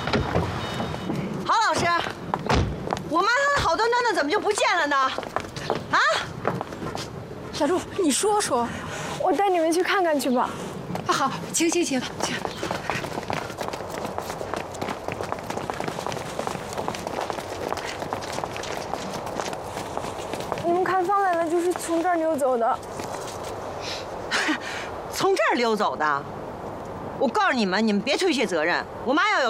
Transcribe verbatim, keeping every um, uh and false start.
郝老师，我妈她好端端的怎么就不见了呢？啊？ 小陆，你说说， 我带你们去看看去吧。 啊，好，行行行行。 你们看，方兰兰就是从这儿溜走的。 从这儿溜走的？我告诉你们，你们别推卸责任。我妈要有